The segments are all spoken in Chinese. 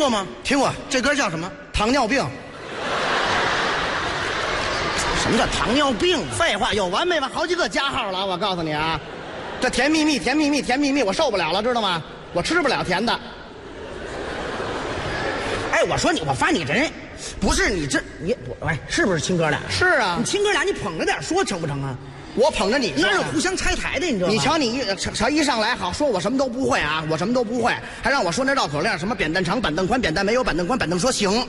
过吗？ 听过。这歌叫什么？糖尿病。 什么叫糖尿病？ 废话，有完没完？好几个加号了，我告诉你啊，这甜蜜蜜，甜蜜蜜，甜蜜蜜，我受不了了，知道吗？我吃不了甜的。 哎，我说你，我发你这人，不是你这你我哎，是不是亲哥俩？ 是啊你，亲哥俩你捧着点说成不成啊？ 我捧着你， 哪有互相拆台的？你知道吗？ 你瞧你一上来好说我什么都不会啊，我什么都不会，还让我说那绕口令，什么扁担长、板凳宽、扁担没有、板凳宽、板凳说行，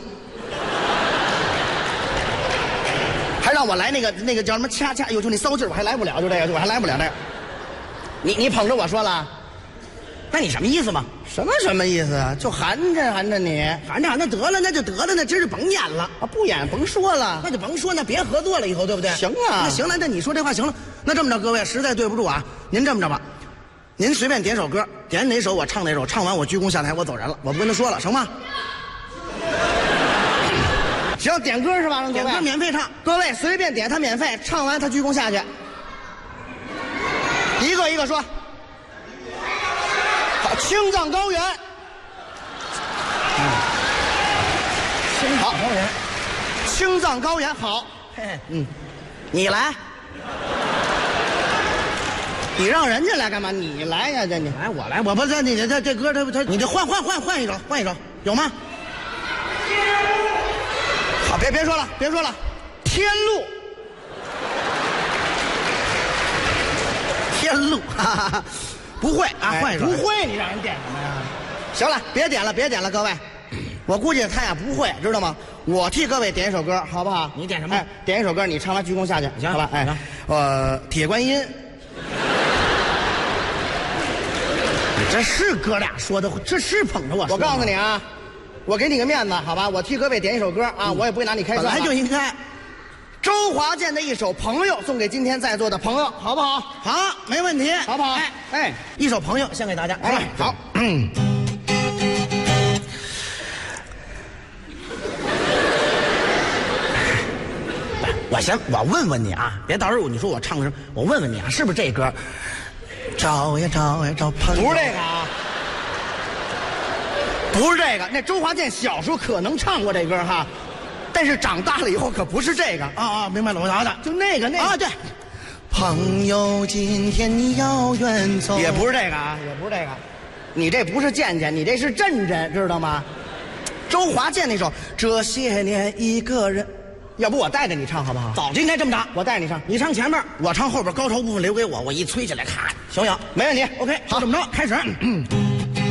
还让我来那个叫什么掐，哟，就那骚劲儿我还来不了，就这个我还来不了这个。你捧着我说了， 那你什么意思嘛？ 什么意思啊？就含着你， 反正那得了，那就得了，那今儿就甭演了啊，不演甭说了， 那就甭说，那别合作了，以后对不对？ 行啊， 那行了，那你说这话行了，那这么着，各位实在对不住啊，您这么着吧，您随便点首歌，点哪首我唱哪首，唱完我鞠躬下台，我走人了，我不跟他说了，成吗？ 行，点歌是吧？让点歌免费唱， 各位随便点，他免费，唱完他鞠躬下去，一个一个说。好，青藏高原。好，青藏高原好。 你来， 你让人家来干嘛？你来呀，这你来我来，我不是你这歌他你这换一首，有吗？ 好，别说了，天路，哈哈哈， 不会啊，换一首。 不会，你让人点什么呀？行了，别点了，各位，我估计他呀不会，知道吗？我替各位点一首歌，好不好？ 你点什么？ 哎，点一首歌，你唱完鞠躬下去， 行， 好吧？哎，铁观音。 你这是哥俩说的，这是捧着我说。 我告诉你啊，我给你个面子，好吧？我替各位点一首歌啊，我也不会拿你开涮。 本来就应该。 周华健的一首《朋友》送给今天在座的朋友，好不好？ 好，没问题， 好不好？ 哎，一首《朋友》献给大家。 哎，好。 我问问你啊，别到时候你说我唱的什么，我问问你啊，是不是这歌？找呀找呀找朋友， 不是这个啊，不是这个。那周华健小时候可能唱过这歌哈，但是长大了以后可不是这个啊，明白了，我晓得， 就那个啊，对。 朋友，今天你要远走，也不是这个啊，也不是这个。你这不是健健，你这是阵阵，知道吗？周华健那首《这些年一个人》。要不我带着你唱好不好？ 早就应该这么着， 我带着你唱， 你唱前面，我唱后边，高潮部分留给我，我一吹起来，咔，小雅， 没问题。 OK，好，这么着，开始。